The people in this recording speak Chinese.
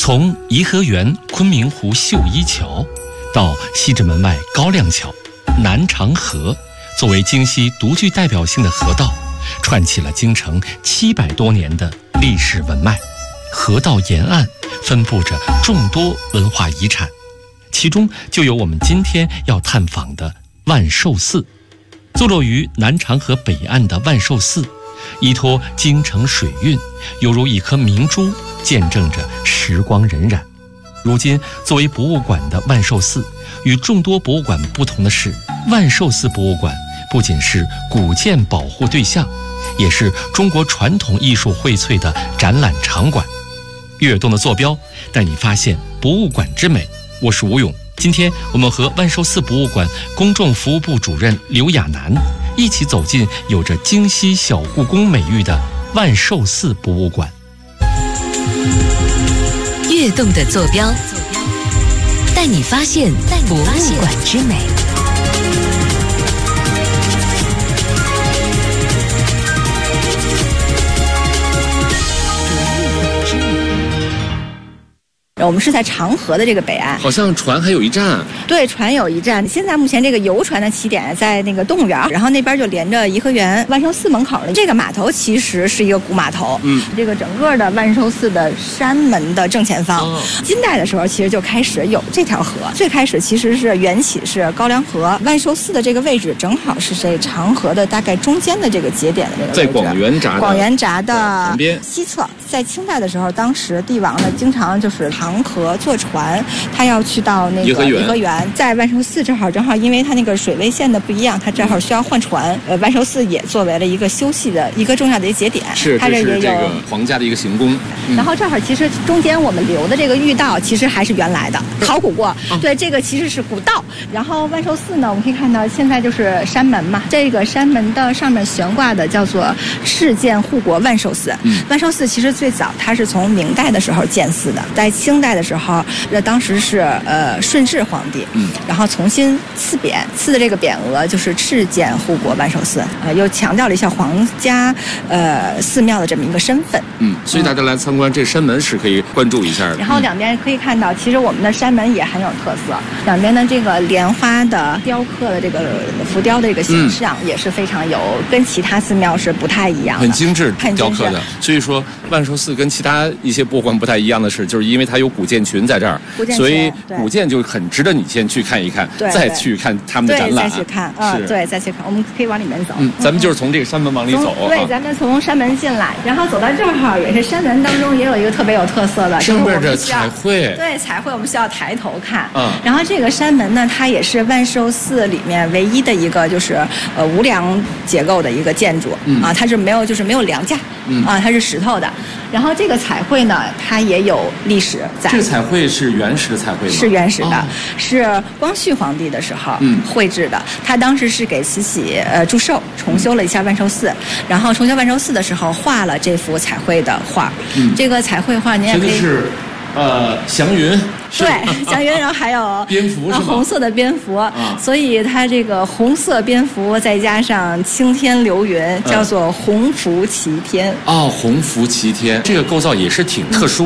从颐和园昆明湖秀一桥到西直门外高亮桥，南长河作为京西独具代表性的河道，串起了京城700多年的历史文脉。河道沿岸分布着众多文化遗产，其中就有我们今天要探访的万寿寺。坐落于南长河北岸的万寿寺，依托京城水韵，犹如一颗明珠，见证着时光荏苒。如今作为博物馆的万寿寺，与众多博物馆不同的是，万寿寺博物馆不仅是古建保护对象，也是中国传统艺术荟萃的展览场馆。跃动的坐标带你发现博物馆之美。我是吴勇，今天我们和万寿寺博物馆公众服务部主任刘亚楠一起走进有着京西小故宫美誉的万寿寺博物馆。 跃动的坐标带你发现博物馆之美。 我们是在长河的这个北岸， 好像船还有一站。 对，船有一站。现在目前这个游船的起点在那个动物园，然后那边就连着颐和园万寿寺门口了。这个码头其实是一个古码头，这个整个的万寿寺的山门的正前方，金代的时候其实就开始有这条河。最开始其实是缘起是高梁河，万寿寺的这个位置正好是这长河的大概中间的这个节点的这个位置， 在广元闸的西侧。在清代的时候，当时帝王呢经常就是长河坐船，他要去到那个颐和园，在万寿寺正好，因为它那个水位线的不一样，它正好需要换船。万寿寺也作为了一个休息的一个重要的一个节点，它这也有这个皇家的一个行宫。 然后正好其实中间我们留的这个御道其实还是原来的，考古过。对，这个其实是古道。然后万寿寺呢，我们可以看到现在就是山门嘛，这个山门的上面悬挂的叫做敕建护国万寿寺。万寿寺其实最早它是从明代的时候建寺的，在清代的时候，当时是顺治皇帝，然后重新赐匾，赐的这个匾额就是敕建护国万寿寺，又强调了一下皇家寺庙的这么一个身份。 所以大家来参观这山门是可以关注一下的。 然后两边可以看到，其实我们的山门也很有特色，两边的这个莲花的雕刻的这个浮雕的这个形象也是非常有，跟其他寺庙是不太一样的， 很精致雕刻的。所以说万寿寺跟其他一些博物馆不太一样的是，就是因为它有古建群在这儿，所以古建就很值得你先去看一看，再去看他们的展览。 再去看，对，再去看。我们可以往里面走。 咱们就是从这个山门往里走。 对，咱们从山门进来，然后走到这儿，也是山门当中也有一个特别有特色的， 上面的彩绘。 对，彩绘我们需要抬头看。然后这个山门呢，它也是万寿寺里面唯一的一个就是无梁结构的一个建筑它是没有梁架它是石头的。然后这个彩绘呢，它也有历史在。 这个彩绘是原始的彩绘吗？ 是原始的，是光绪皇帝的时候绘制的。他当时是给慈禧祝寿，重修了一下万寿寺，然后重修万寿寺的时候画了这幅彩绘的画。这个彩绘画您也可以。这个是祥云。 对，祥云，然后还有蝙蝠是吗？ 红色的蝙蝠所以它这个红色蝙蝠再加上青天流云，叫做鸿福齐天。 鸿福齐天，这个构造也是挺特殊